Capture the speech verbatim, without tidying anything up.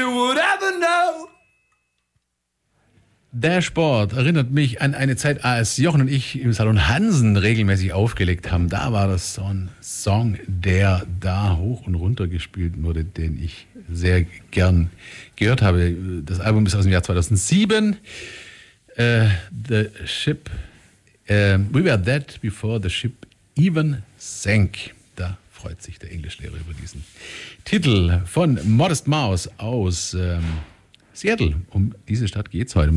would ever know. Der Sport erinnert mich an eine Zeit, als Jochen und ich im Salon Hansen regelmäßig aufgelegt haben. Da war das so ein Song, der da hoch und runter gespielt wurde, den ich sehr gern gehört habe. Das Album ist aus dem Jahr zweitausendsieben. Uh, the Ship, uh, We Were Dead Before the Ship Even Sank. Da freut sich der Englischlehrer über diesen Titel von Modest Mouse aus ähm, Seattle. Um diese Stadt geht's heute.